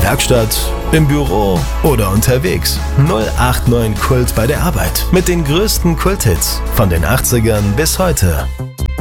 Werkstatt, im Büro oder unterwegs. 089 Kult bei der Arbeit mit den größten Kulthits von den 80ern bis heute.